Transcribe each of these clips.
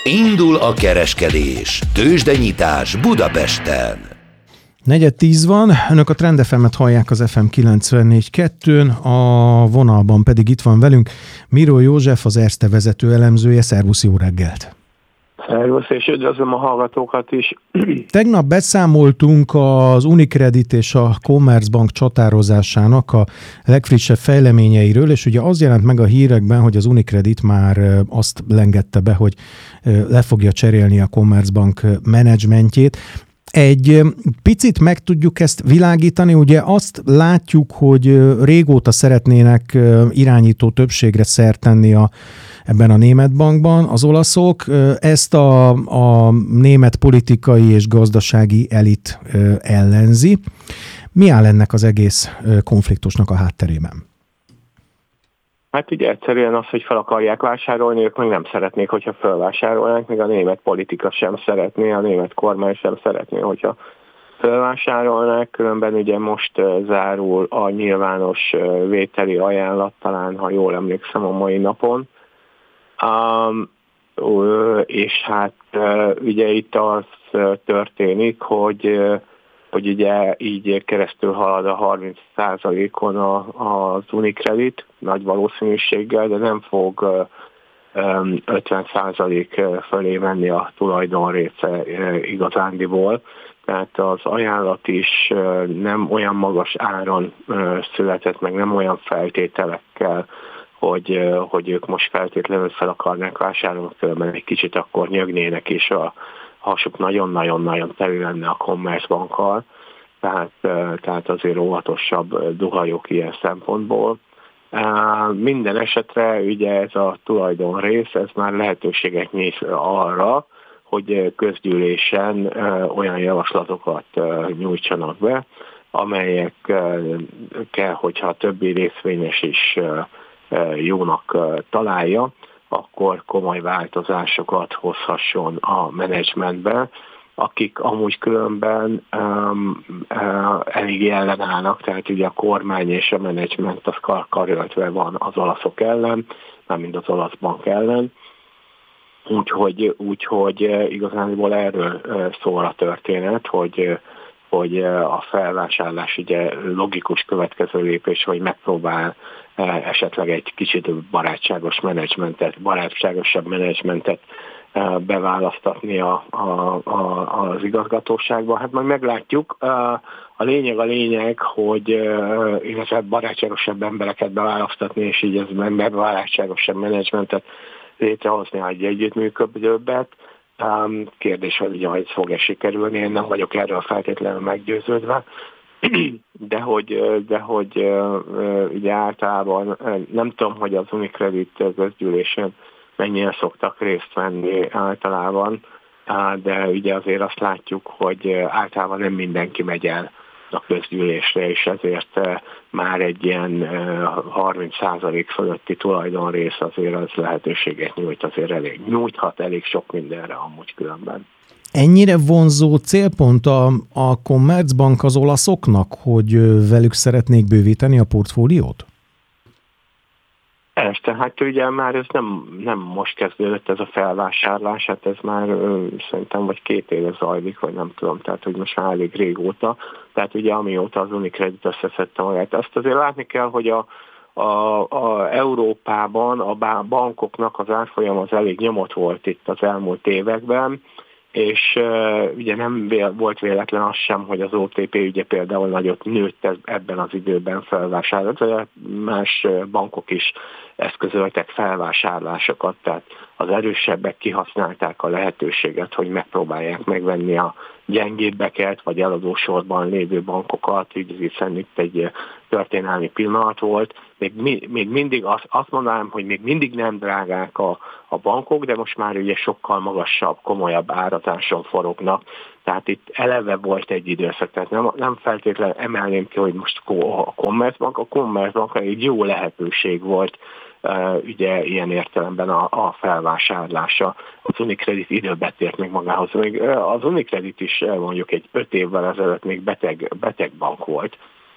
Indul a kereskedés. Tőzsdenyítás Budapesten. 4:10 van, önök a Trend FM-et hallják az FM 94.2-n, a vonalban pedig itt van velünk Miró József, az Erste vezető elemzője. Szervusz, jó reggelt! Szervusz, és üdvözlöm a hallgatókat is. Tegnap beszámoltunk az Unicredit és a Commerzbank csatározásának a legfrissebb fejleményeiről, és ugye az jelent meg a hírekben, hogy az Unicredit már azt lengette be, hogy le fogja cserélni a Commerzbank menedzsmentjét. Egy picit meg tudjuk ezt világítani, ugye azt látjuk, hogy régóta szeretnének irányító többségre szert tenni ebben a német bankban az olaszok. Ezt a német politikai és gazdasági elit ellenzi. Mi áll ennek az egész konfliktusnak a hátterében? Hát ugye egyszerűen az, hogy fel akarják vásárolni, ők meg nem szeretnék, hogyha felvásárolnák, még a német politika sem szeretné, a német kormány sem szeretné, hogyha felvásárolnák, különben ugye most zárul a nyilvános vételi ajánlat, talán, ha jól emlékszem, a mai napon. És hát ugye itt az történik, hogy ugye így keresztül halad a 30%-on az Unicredit nagy valószínűséggel, de nem fog 50% fölé menni a tulajdonrésze igazándiból. Tehát az ajánlat is nem olyan magas áron született, meg nem olyan feltételekkel, hogy ők most feltétlenül fel akarnák vásárolni, különben egy kicsit akkor nyögnének, és a hasuk nagyon-nagyon-nagyon terül lenne a Commerzbankkal, tehát azért óvatosabb duhajok ilyen szempontból. Minden esetre ugye ez a tulajdonrész, ez már lehetőséget nyit arra, hogy közgyűlésen olyan javaslatokat nyújtsanak be, amelyekkel, hogyha a többi részvényes is jónak találja, akkor komoly változásokat hozhasson a menedzsmentbe, akik amúgy különben elég ellenállnak, tehát ugye a kormány és a menedzsment az karöltve van az olaszok ellen, mármint az olasz bank ellen, úgyhogy igazából erről szól a történet, hogy a felvásárlás ugye logikus következő lépés, hogy megpróbál esetleg egy kicsit barátságosabb menedzsmentet beválasztatni az igazgatóságba. Hát majd meglátjuk. A lényeg, hogy illetve barátságosabb embereket beválasztatni, és így ez barátságosabb menedzsmentet létrehozni egy együttműködőbbet. Kérdés, hogy ez fog-e sikerülni, én nem vagyok erről feltétlenül meggyőződve, de hogy ugye általában nem tudom, hogy az Unicredit közgyűlésen mennyire szoktak részt venni általában, de ugye azért azt látjuk, hogy általában nem mindenki megy el a közgyűlésre, és ezért már egy ilyen 30% fölötti tulajdonrész azért az lehetőséget nyújthat elég sok mindenre amúgy különben. Ennyire vonzó célpont a Commerzbank az olaszoknak, hogy velük szeretnék bővíteni a portfóliót? Tehát ugye már ez nem most kezdődött ez a felvásárlás, hát ez már szerintem vagy 2 éve zajlik, vagy nem tudom, tehát hogy most már elég régóta. Tehát ugye amióta az Unicredit összeszedte magát. Azt azért látni kell, hogy a Európában a bankoknak az árfolyam az elég nyomott volt itt az elmúlt években, és ugye nem volt véletlen az sem, hogy az OTP ugye például nagyot nőtt ebben az időben felvásárolt, de más bankok is eszközöltek felvásárlásokat, tehát az erősebbek kihasználták a lehetőséget, hogy megpróbálják megvenni a gyengébbeket, vagy eladósorban lévő bankokat, hiszen itt egy történelmi pillanat volt. Még mindig azt mondanám, hogy még mindig nem drágák a bankok, de most már ugye sokkal magasabb, komolyabb árazáson forognak. Tehát itt eleve volt egy időszak, tehát nem feltétlenül emelném ki, hogy most a Commerzbank egy jó lehetőség volt ugye ilyen értelemben a felvásárlása. Az Unicredit időbe tért még magához. Még az Unicredit is mondjuk egy 5 évvel ezelőtt még beteg bank volt.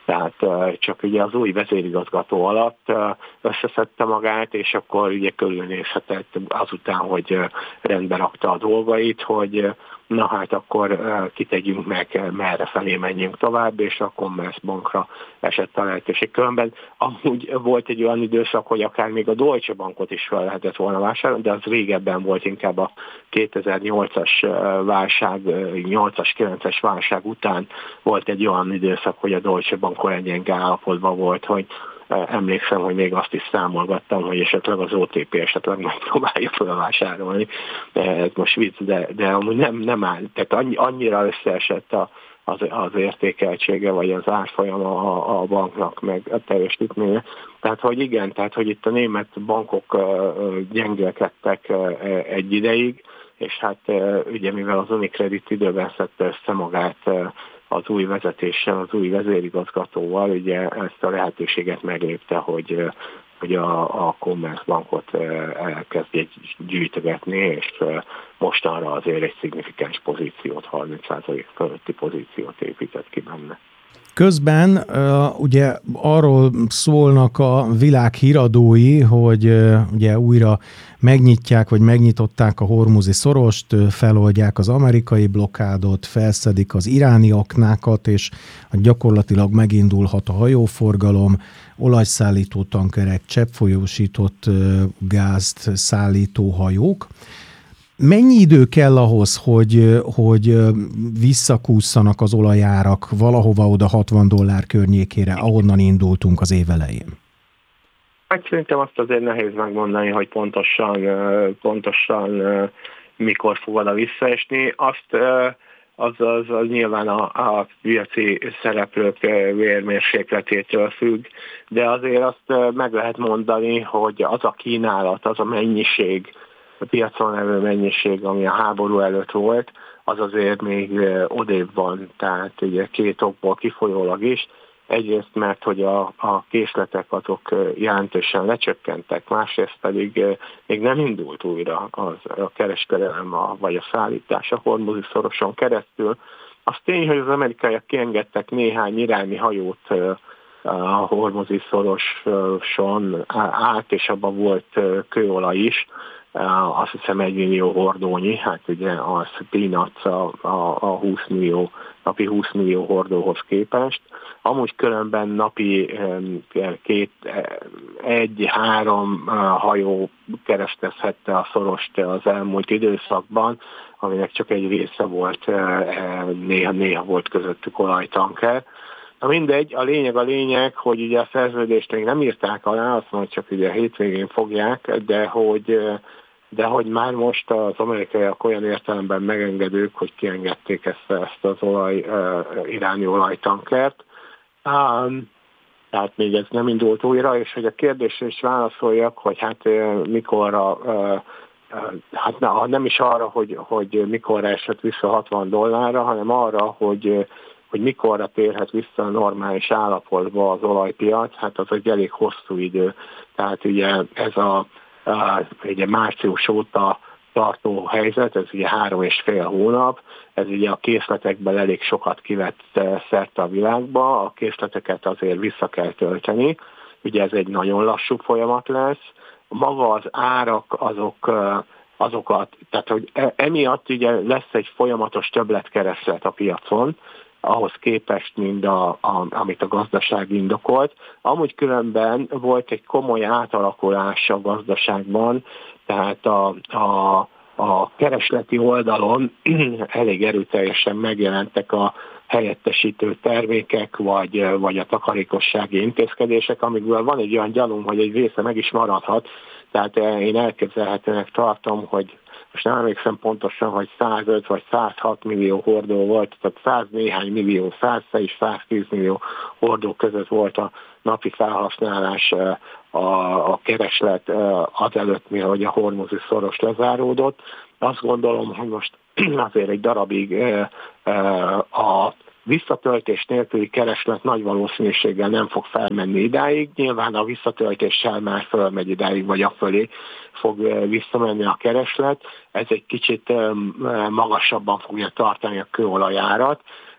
Tehát csak ugye az új vezérigazgató alatt összeszedte magát, és akkor ugye körülnézhetett azután, hogy rendbe rakta a dolgait, hogy na hát akkor kitegyünk meg, merre felé menjünk tovább, és a Commerzbankra esett a lehetőség. Különben amúgy volt egy olyan időszak, hogy akár még a Deutsche Bankot is fel lehetett volna vásárolni, de az régebben volt, inkább a 2008-as válság, 8-as, 9-es válság után volt egy olyan időszak, hogy a Deutsche Bank olyan gyenge állapotban volt, hogy emlékszem, hogy még azt is számolgattam, hogy esetleg az OTP esetleg megpróbálja felvásárolni. Ez most vicc, de amúgy nem áll. Tehát annyira összeesett az értékeltsége, vagy az árfolyama a banknak, meg a teljesítménye. Tehát, hogy igen, tehát, hogy itt a német bankok gyengélkedtek egy ideig, és hát ugye mivel az Unicredit időben szedte össze magát az új vezetéssel, az új vezérigazgatóval, ugye ezt a lehetőséget meglépte, hogy a Commerzbankot elkezdje gyűjtögetni, és mostanra azért egy szignifikáns pozíciót, 30% fölötti pozíciót épített ki benne. Közben ugye arról szólnak a világ híradói, hogy ugye újra megnyitják, vagy megnyitották a Hormuzi szorost, feloldják az amerikai blokkádot, felszedik az iráni aknákat, és gyakorlatilag megindulhat a hajóforgalom, olajszállító tankerek, cseppfolyósított gázt szállító hajók. Mennyi idő kell ahhoz, hogy visszakúszanak az olajárak valahova oda $60 környékére, ahonnan indultunk az év elején? Hát szerintem azt azért nehéz megmondani, hogy pontosan mikor fog oda visszaesni. Az nyilván a piaci szereplők vérmérsékletétől függ, de azért azt meg lehet mondani, hogy az a kínálat, az a mennyiség, a piacon levő mennyiség, ami a háború előtt volt, az azért még odébb van, tehát ugye két okból kifolyólag is. Egyrészt, mert hogy a készletek azok jelentősen lecsökkentek, másrészt pedig még nem indult újra a kereskedelem vagy a szállítás a Hormuzi szoroson keresztül. Az tény, hogy az amerikaiak kiengedtek néhány iráni hajót a Hormuzi szoroson át, és abban volt kőolaj is, azt hiszem 1 millió hordónyi, hát ugye az peanuts a 20 millió, napi 20 millió hordóhoz képest. Amúgy különben napi 1-3 hajó keresztezhette a szorost az elmúlt időszakban, aminek csak egy része volt, néha volt közöttük olajtanker. Na mindegy, a lényeg, hogy ugye a szerződést még nem írták alá, azt mondja, csak ugye a hétvégén fogják, de hogy már most az amerikaiak olyan értelemben megengedők, hogy kiengedték ezt az iráni olajtankert. Tehát még ez nem indult újra, és hogy a kérdésre is válaszoljak, hogy hát mikorra, hát nem is arra, hogy mikorra esett vissza $60, hanem arra, hogy mikorra térhet vissza a normális állapotba az olajpiac, hát az egy elég hosszú idő. Tehát ugye ez ugye március óta tartó helyzet, ez ugye 3,5 hónap, ez ugye a készletekben elég sokat kivett szerte a világba, a készleteket azért vissza kell tölteni, ugye ez egy nagyon lassú folyamat lesz, maga az árak azokat, tehát hogy emiatt ugye lesz egy folyamatos többletkereslet a piacon, ahhoz képest, mint amit a gazdaság indokolt. Amúgy különben volt egy komoly átalakulás a gazdaságban, tehát a keresleti oldalon elég erőteljesen megjelentek a helyettesítő termékek, vagy a takarékossági intézkedések, amikből van egy olyan gyanúm, hogy egy része meg is maradhat. Tehát én elképzelhetőnek tartom, hogy most nem emlékszem pontosan, hogy 105 vagy 106 millió hordó volt, tehát 100 néhány millió, 100 és 110 millió hordó között volt a napi felhasználás, a kereslet azelőtt, mihogy a Hormuzi szoros lezáródott. Azt gondolom, hogy most azért egy darabig a visszatöltés nélküli kereslet nagy valószínűséggel nem fog felmenni idáig. Nyilván a visszatöltéssel már fölmegy idáig, vagy afölé fog visszamenni a kereslet. Ez egy kicsit magasabban fogja tartani a kőolajárat,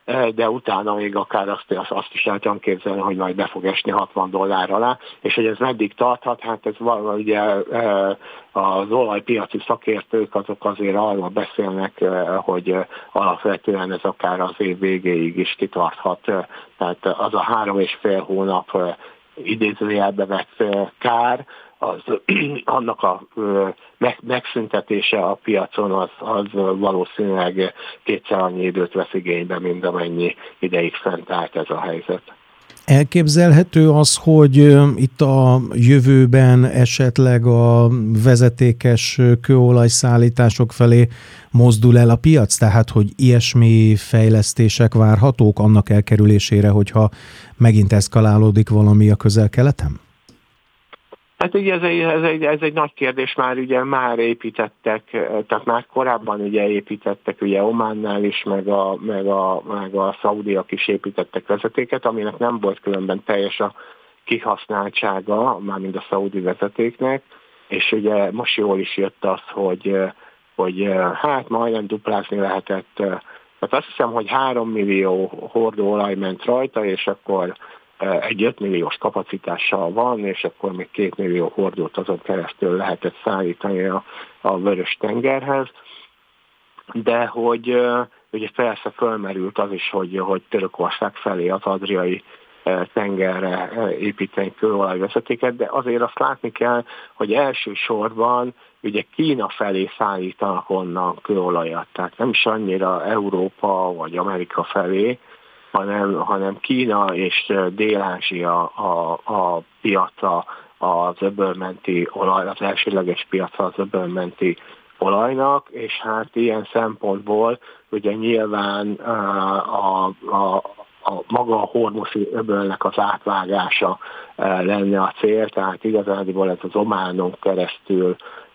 de utána még akár azt is el tudom képzelni, hogy majd be fog esni $60 alá, és hogy ez meddig tarthat, hát ez ugye az olajpiaci szakértők azok azért arról beszélnek, hogy alapvetően ez akár az év végéig is kitarthat, tehát az a 3,5 hónap idézőjelbe vett kár, annak a megszüntetése a piacon az valószínűleg kétszer annyi időt vesz igénybe, mint amennyi ideig fent állt ez a helyzet. Elképzelhető az, hogy itt a jövőben esetleg a vezetékes kőolajszállítások felé mozdul el a piac, tehát hogy ilyesmi fejlesztések várhatók annak elkerülésére, hogyha megint eszkalálódik valami a Közel-Keleten? Hát ugye ez egy nagy kérdés, már építettek, tehát már korábban ugye építettek, ugye Ománnál is, meg a szaudiak is építettek vezetéket, aminek nem volt különben teljes a kihasználtsága, mármint a szaudi vezetéknek, és ugye most jól is jött az, hogy hát majdnem duplázni lehetett. Tehát azt hiszem, hogy 3 millió hordó olaj ment rajta, és akkor egy 5 milliós kapacitással van, és akkor még 2 millió hordót azon keresztül lehetett szállítani a Vörös-tengerhez. De hogy ugye persze fölmerült az is, hogy Törökország felé az Adriai tengerre építeni kőolajvezetéket, de azért azt látni kell, hogy elsősorban ugye Kína felé szállítanak onnan kőolajat, tehát nem is annyira Európa vagy Amerika felé, hanem Kína és Dél-Ázsia a piaca az öbölmenti olaj, az elsődleges piaca az öbölmenti olajnak, és hát ilyen szempontból ugye nyilván a maga a Hormuzi öbölnek az átvágása lenne a cél, tehát igazából ez az Ománon keresztül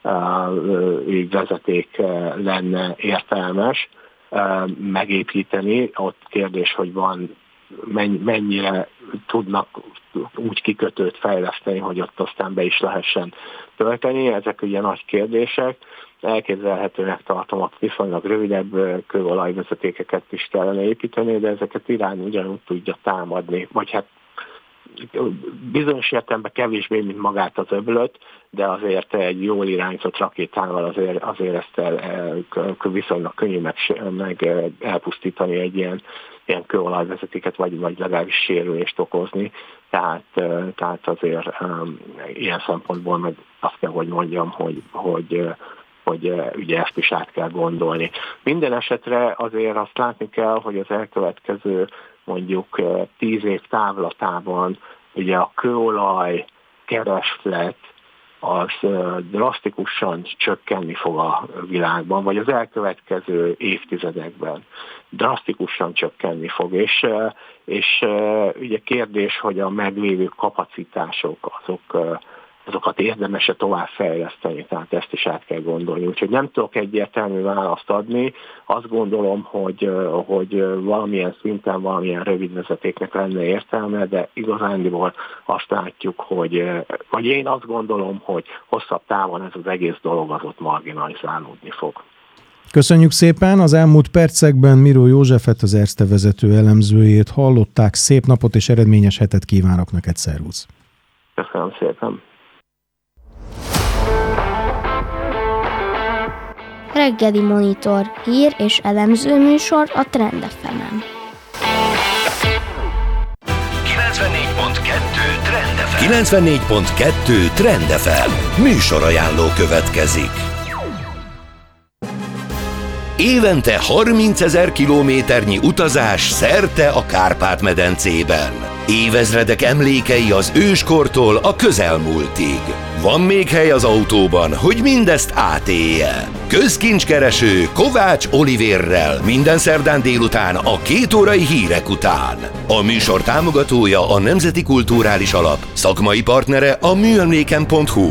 vezeték lenne értelmes megépíteni. Ott kérdés, hogy mennyire tudnak úgy kikötőt fejleszteni, hogy ott aztán be is lehessen tölteni. Ezek ugye nagy kérdések. Elképzelhetőnek tartom, hogy viszonylag rövidebb kőolajvezetékeket is kellene építeni, de ezeket Irán ugyanúgy tudja támadni, vagy hát bizonyos értelemben kevésbé, mint magát az öblöt, de azért egy jól irányzott rakétával azért ezt viszonylag könnyű meg elpusztítani egy ilyen kőolajvezetéket, vagy legalábbis sérülést okozni. Tehát azért ilyen szempontból meg azt kell, hogy mondjam, hogy ugye ezt is át kell gondolni. Minden esetre azért azt látni kell, hogy az elkövetkező mondjuk 10 év távlatában ugye a kőolaj kereslet az drasztikusan csökkenni fog a világban, vagy az elkövetkező évtizedekben drasztikusan csökkenni fog, és ugye kérdés, hogy a meglévő kapacitások azokat érdemes-e továbbfejleszteni, tehát ezt is át kell gondolni. Úgyhogy nem tudok egyértelmű választ adni. Azt gondolom, hogy valamilyen szinten, valamilyen rövid vezetéknek lenne értelme, de igazándiból azt látjuk, vagy én azt gondolom, hogy hosszabb távon ez az egész dolog az ott marginalizálódni fog. Köszönjük szépen! Az elmúlt percekben Miró Józsefet, az Erste vezető elemzőjét hallották. Szép napot és eredményes hetet kívánok neked, szervusz! Köszönöm szépen! Reggeli Monitor hír és elemző műsor a Trend FM-en. 94.2 Trend FM. Műsorajánló következik. Évente 30 000 kilométernyi utazás szerte a Kárpát-medencében. Évezredek emlékei az őskortól a közelmúltig. Van még hely az autóban, hogy mindezt átélje. Közkincskereső Kovács Olivérrel minden szerdán délután a 2 órai hírek után. A műsor támogatója a Nemzeti Kulturális Alap, szakmai partnere a műemléken.hu.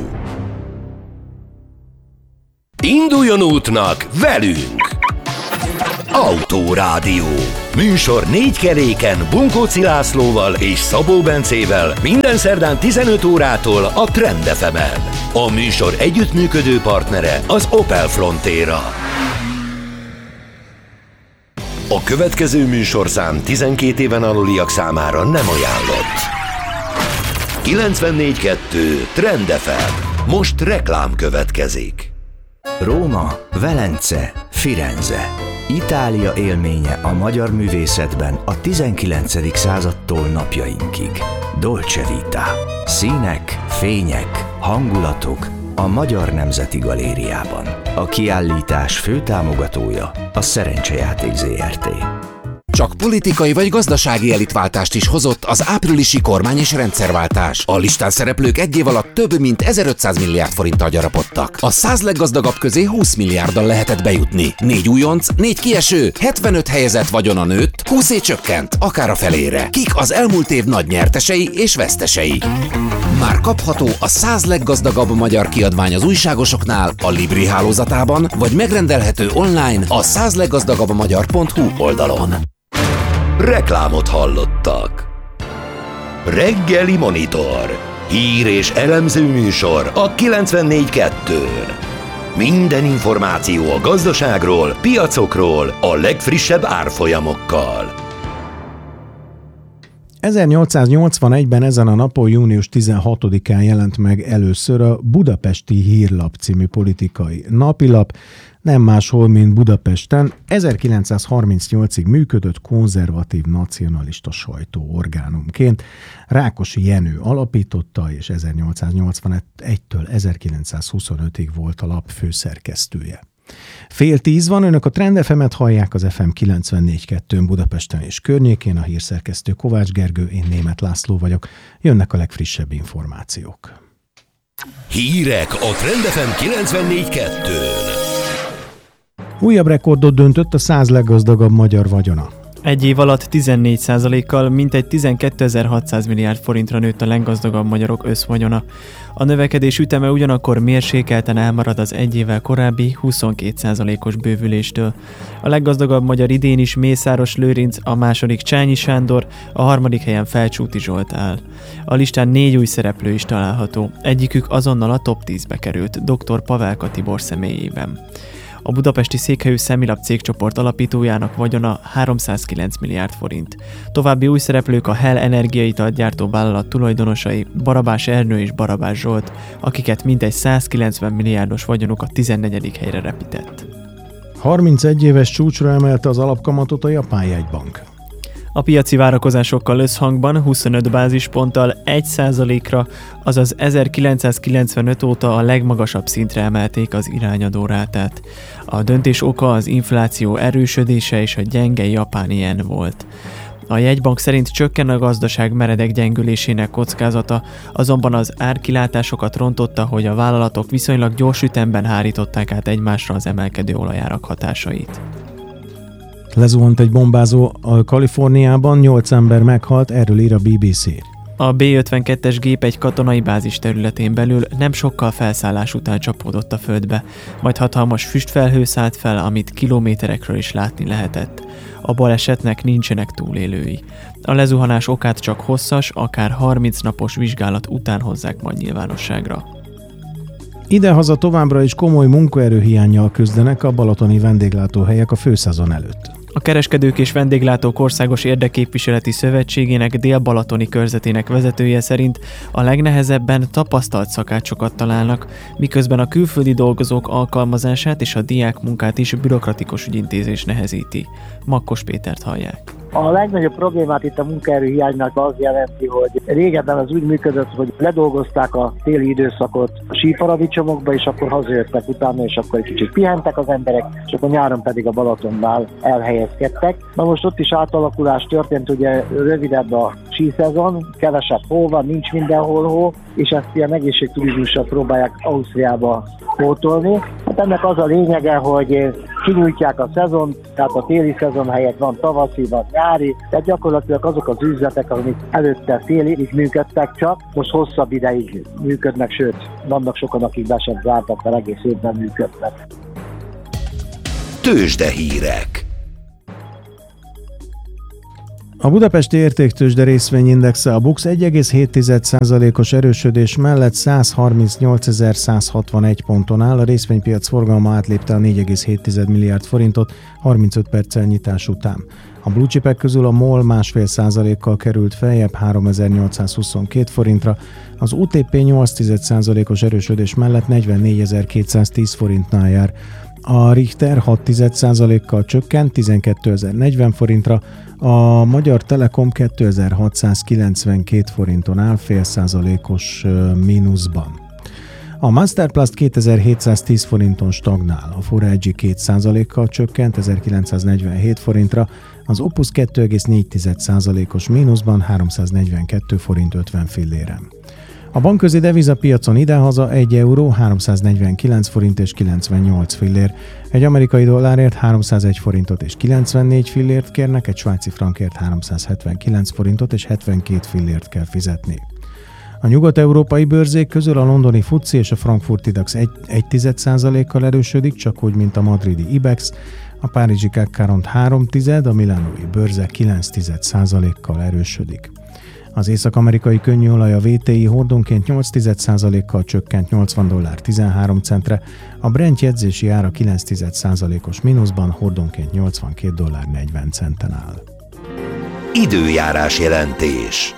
Induljon útnak velünk! Autórádió. Műsor 4 keréken Bunkóci Lászlóval és Szabó Bencével minden szerdán 15 órától a Trend FM-en. A műsor együttműködő partnere az Opel Frontera. A következő műsorszám 12 éven aluliak számára nem ajánlott. 94.2 Trend FM. Most reklám következik. Róma, Velence, Firenze. Itália élménye a magyar művészetben a 19. századtól napjainkig. Dolce Vita. Színek, fények, hangulatok a Magyar Nemzeti Galériában. A kiállítás fő támogatója a Szerencsejáték Zrt. Csak politikai vagy gazdasági elitváltást is hozott az áprilisi kormány- és rendszerváltás. A listán szereplők egy év alatt több mint 1500 milliárd forinttal gyarapodtak. A 100 leggazdagabb közé 20 milliárddal lehetett bejutni. 4 újonc, 4 kieső, 75 helyezett vagyona nőtt, 20 csökkent, akár a felére. Kik az elmúlt év nagy nyertesei és vesztesei? Már kapható a 100 leggazdagabb magyar kiadvány az újságosoknál, a Libri hálózatában, vagy megrendelhető online a 100leggazdagabbmagyar.hu oldalon. Reklámot hallottak. Reggeli Monitor. Hír és elemző műsor a 94.2-n. Minden információ a gazdaságról, piacokról, a legfrissebb árfolyamokkal. 1881-ben ezen a napon, június 16-án jelent meg először a Budapesti Hírlap című politikai napilap, nem máshol, mint Budapesten. 1938-ig működött konzervatív nacionalista sajtóorgánumként. Rákosi Jenő alapította, és 1881-től 1925-ig volt a lap főszerkesztője. 9:30 van, önök a Trend FM-et hallják az FM 94.2-n Budapesten és környékén, a hírszerkesztő Kovács Gergő, én Németh László vagyok. Jönnek a legfrissebb információk. Hírek a Trend FM 94.2-n. Újabb rekordot döntött a 100 leggazdagabb magyar vagyona. Egy év alatt 14%-kal mintegy 12.600 milliárd forintra nőtt a leggazdagabb magyarok összvagyona. A növekedés üteme ugyanakkor mérsékelten elmarad az egy évvel korábbi 22%-os bővüléstől. A leggazdagabb magyar idén is Mészáros Lőrinc, a második Csányi Sándor, a harmadik helyen Felcsúti Zsolt áll. A listán 4 új szereplő is található, egyikük azonnal a top 10-be került, dr. Pavelka Tibor személyében. A budapesti székhelyű Szemilap cégcsoport alapítójának vagyona 309 milliárd forint. További új szereplők a Hell energiaitalt-gyártó vállalat tulajdonosai, Barabás Ernő és Barabás Zsolt, akiket mintegy 190 milliárdos vagyonuk a 14. helyre repített. 31 éves csúcsra emelte az alapkamatot a Japán jegybank. A piaci várakozásokkal összhangban 25 bázisponttal 1%-ra, azaz 1995 óta a legmagasabb szintre emelték az irányadó rátát. A döntés oka az infláció erősödése és a gyenge japán jen volt. A jegybank szerint csökken a gazdaság meredek gyengülésének kockázata, azonban az árkilátásokat rontotta, hogy a vállalatok viszonylag gyors ütemben hárították át egymásra az emelkedő olajárak hatásait. Lezuhant egy bombázó a Kaliforniában, 8 ember meghalt, erről ír a BBC. A B-52-es gép egy katonai bázis területén belül nem sokkal felszállás után csapódott a földbe, majd hatalmas füstfelhő szállt fel, amit kilométerekről is látni lehetett. A balesetnek nincsenek túlélői. A lezuhanás okát csak hosszas, akár 30 napos vizsgálat után hozzák majd nyilvánosságra. Idehaza továbbra is komoly munkaerőhiánnyal küzdenek a balatoni vendéglátóhelyek a főszezon előtt. A Kereskedők és Vendéglátók Országos Érdekképviseleti Szövetségének dél-balatoni körzetének vezetője szerint a legnehezebben tapasztalt szakácsokat találnak, miközben a külföldi dolgozók alkalmazását és a diákmunkát is bürokratikus ügyintézés nehezíti. Makkos Pétert hallják. A legnagyobb problémát itt a munkaerőhiánynak az jelenti, hogy régebben az úgy működött, hogy ledolgozták a téli időszakot a síparadicsomokba, és akkor hazajöttek utána, és akkor egy kicsit pihentek az emberek, és akkor nyáron pedig a Balatonnál elhelyezkedtek. Na most ott is átalakulás történt, ugye rövidebb a síszezon, kevesebb hó van, nincs mindenhol hó, és ezt ilyen egészségturizmussal próbálják Ausztriába pótolni. Hát ennek az a lényege, hogy kinyújtják a szezon, tehát a téli szezon helyett van tavaszi, van nyári, tehát gyakorlatilag azok az üzletek, amik előtte télig működtek csak, most hosszabb ideig működnek, sőt, vannak sokan, akik be sem zártak, mert egész évben működnek. Tőzsdehírek. A budapesti értéktőzsde részvényindexe a BUX 1,7%-os erősödés mellett 138.161 ponton áll, a részvénypiac forgalma átlépte a 4,7 milliárd forintot 35 perccel nyitás után. A blue chipek közül a MOL 1,5%-kal került feljebb 3.822 forintra, az OTP 8,1%-os erősödés mellett 44.210 forintnál jár. A Richter 6,1%-kal csökkent 12.040 forintra, a Magyar Telekom 2.692 forinton áll 0,5%-os mínuszban. A Masterplast 2710 forinton stagnál, a Forágyi 2%-kal csökkent 1947 forintra, az Opus 2,4%-os mínuszban 342 forint 50 filléren. A bankközi devizapiacon idehaza 1 euró 349 forint és 98 fillér, egy amerikai dollárért 301 forintot és 94 fillért kérnek, egy svájci frankért 379 forintot és 72 fillért kell fizetni. A nyugat-európai bőrzék közül a londoni FTSE és a frankfurti DAX 1,1%-kal erősödik, csak úgy, mint a madridi IBEX, a párizsi CAC 3,1%, a milánói bőrze 9,1%-kal erősödik. Az észak-amerikai könnyűolaj a WTI hordonként 8,1%-kal csökkent $80.13, a Brent jegyzési ára 9,1%-os mínuszban hordonként $82.40 áll. Időjárás jelentés.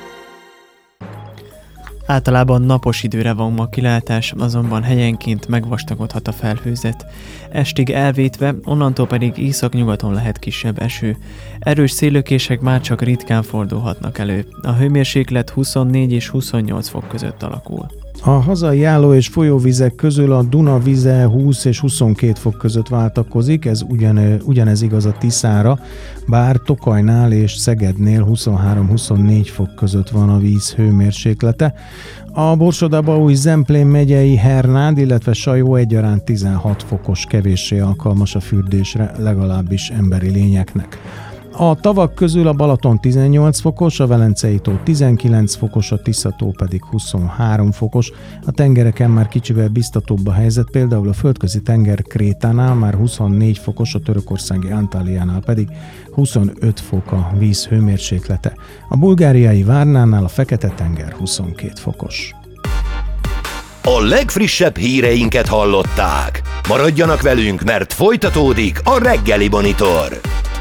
Általában napos időre van ma kilátás, azonban helyenként megvastagodhat a felhőzet. Estig elvétve, onnantól pedig északnyugaton lehet kisebb eső. Erős széllökések már csak ritkán fordulhatnak elő. A hőmérséklet 24 és 28 fok között alakul. A hazai álló- és folyóvizek közül a Duna vize 20 és 22 fok között váltakozik, ez ugyanez igaz a Tiszára, bár Tokajnál és Szegednél 23-24 fok között van a víz hőmérséklete. A Borsod-Abaúj-Zemplén megyei Hernád, illetve Sajó egyaránt 16 fokos, kevéssé alkalmas a fürdésre, legalábbis emberi lényeknek. A tavak közül a Balaton 18 fokos, a Velencei tó 19 fokos, a Tisza-tó pedig 23 fokos. A tengereken már kicsivel biztatóbb a helyzet, például a Földközi tenger Krétánál már 24 fokos, a törökországi Antáliánál pedig 25 fok a víz hőmérséklete. A bulgáriai Várnánál a Fekete-tenger 22 fokos. A legfrissebb híreinket hallották. Maradjanak velünk, mert folytatódik a Reggeli Monitor.